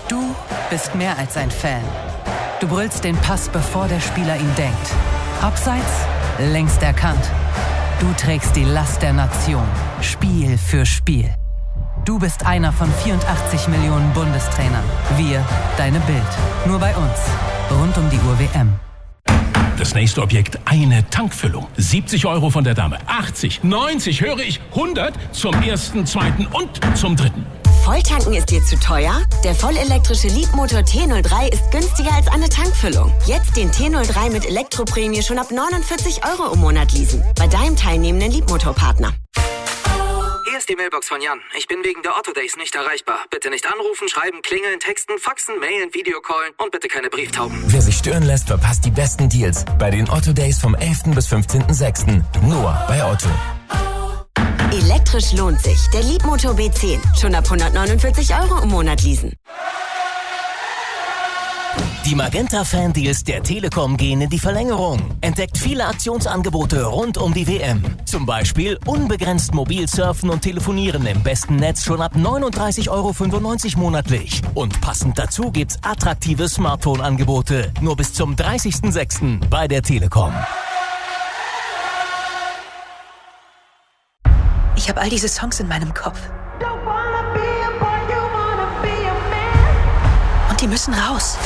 Du bist mehr als ein Fan. Du brüllst den Pass, bevor der Spieler ihn denkt. Abseits, längst erkannt. Du trägst die Last der Nation, Spiel für Spiel. Du bist einer von 84 Millionen Bundestrainern. Wir, deine Bild. Nur bei uns. Rund um die Uhr WM. Das nächste Objekt, eine Tankfüllung. 70 € von der Dame. 80, 90, höre ich, 100 zum ersten, zweiten und zum dritten. Volltanken ist dir zu teuer? Der vollelektrische Leapmotor T03 ist günstiger als eine Tankfüllung. Jetzt den T03 mit Elektroprämie schon ab 49 € im Monat leasen. Bei deinem teilnehmenden Leapmotor-Partner. Hier ist die Mailbox von Jan. Ich bin wegen der Otto Days nicht erreichbar. Bitte nicht anrufen, schreiben, klingeln, texten, faxen, mailen, Videocallen und bitte keine Brieftauben. Wer sich stören lässt, verpasst die besten Deals bei den Otto Days vom 11. bis 15.06. Nur bei Otto. Elektrisch lohnt sich. Der Leapmotor B10. Schon ab 149 € im Monat leasen. Die Magenta-Fan-Deals der Telekom gehen in die Verlängerung. Entdeckt viele Aktionsangebote rund um die WM. Zum Beispiel unbegrenzt mobil surfen und telefonieren im besten Netz schon ab 39,95 € monatlich. Und passend dazu gibt's attraktive Smartphone-Angebote. Nur bis zum 30.06. bei der Telekom. Ich habe all diese Songs in meinem Kopf. Und die müssen raus.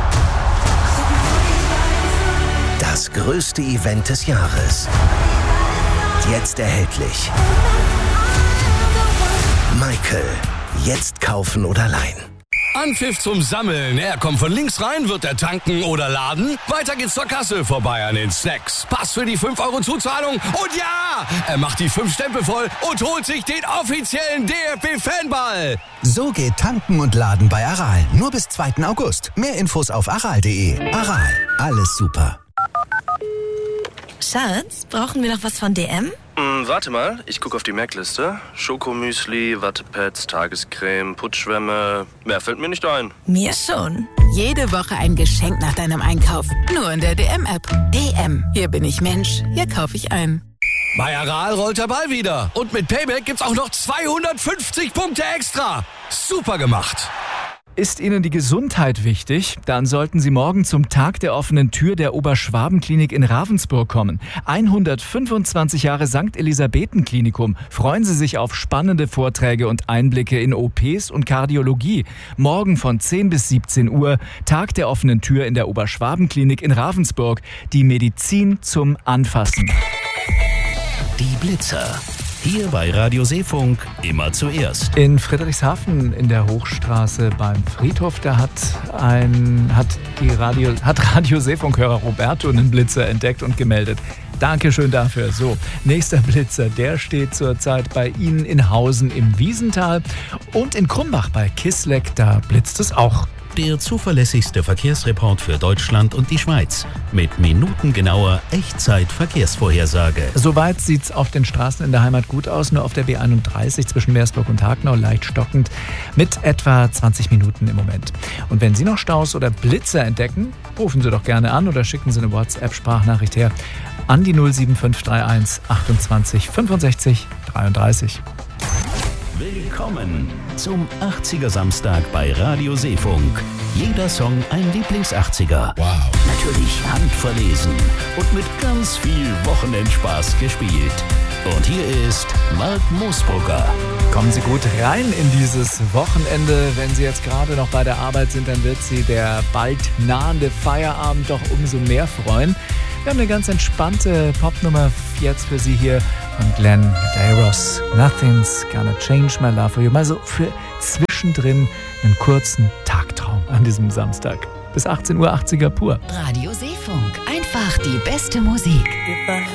Das größte Event des Jahres. Jetzt erhältlich. Michael. Jetzt kaufen oder leihen. Anpfiff zum Sammeln. Er kommt von links rein, wird er tanken oder laden. Weiter geht's zur Kasse, vorbei an den Snacks. Pass für die 5 € Zuzahlung. Und ja, er macht die 5 Stempel voll und holt sich den offiziellen DFB-Fanball. So geht tanken und laden bei Aral. Nur bis 2. August. Mehr Infos auf aral.de. Aral. Alles super. Schatz, brauchen wir noch was von DM? Warte mal, ich gucke auf die Merkliste. Schokomüsli, Wattepads, Tagescreme, Putzschwämme. Mehr fällt mir nicht ein. Mir schon. Jede Woche ein Geschenk nach deinem Einkauf. Nur in der DM-App. DM. Hier bin ich Mensch. Hier kaufe ich ein. Bei Aral rollt der Ball wieder. Und mit Payback gibt's auch noch 250 Punkte extra. Super gemacht. Ist Ihnen die Gesundheit wichtig? Dann sollten Sie morgen zum Tag der offenen Tür der Oberschwaben-Klinik in Ravensburg kommen. 125 Jahre St. Elisabethen-Klinikum. Freuen Sie sich auf spannende Vorträge und Einblicke in OPs und Kardiologie. Morgen von 10 bis 17 Uhr, Tag der offenen Tür in der Oberschwaben-Klinik in Ravensburg. Die Medizin zum Anfassen. Die Blitzer. Hier bei Radio Seefunk immer zuerst. In Friedrichshafen in der Hochstraße beim Friedhof, da hat Radio Seefunkhörer Roberto einen Blitzer entdeckt und gemeldet. Dankeschön dafür. So, nächster Blitzer, der steht zurzeit bei Ihnen in Hausen im Wiesental und in Krumbach bei Kisleck, da blitzt es auch. Der zuverlässigste Verkehrsreport für Deutschland und die Schweiz. Mit minutengenauer Echtzeit-Verkehrsvorhersage. Soweit sieht's auf den Straßen in der Heimat gut aus. Nur auf der B31 zwischen Meersburg und Hagenau leicht stockend mit etwa 20 Minuten im Moment. Und wenn Sie noch Staus oder Blitzer entdecken, rufen Sie doch gerne an oder schicken Sie eine WhatsApp-Sprachnachricht her an die 07531 28 65 33. Willkommen zum 80er Samstag bei Radio Seefunk. Jeder Song ein Lieblings-80er. Wow. Natürlich handverlesen und mit ganz viel Wochenendspaß gespielt. Und hier ist Mark Moosbrugger. Kommen Sie gut rein in dieses Wochenende. Wenn Sie jetzt gerade noch bei der Arbeit sind, dann wird Sie der bald nahende Feierabend doch umso mehr freuen. Wir haben eine ganz entspannte Popnummer jetzt für Sie hier von Glenn Dayros. Nothing's gonna change my love for you. Mal so für zwischendrin einen kurzen Tagtraum an diesem Samstag. Bis 18 Uhr 80er pur. Radio Seefunk. Einfach die beste Musik.